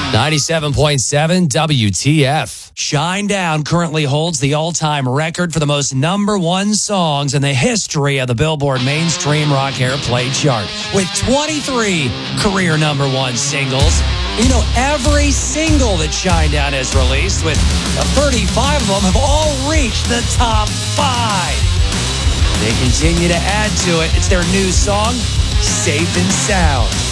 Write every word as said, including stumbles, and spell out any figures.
ninety-seven point seven W T F. Shinedown currently holds the all-time record for the most number one songs in the history of the Billboard Mainstream Rock Airplay chart, with twenty-three career number one singles. You know, every single that Shinedown has released, with thirty-five of them, have all reached the top five. They continue to add to it. It's their new song, Safe and Sound.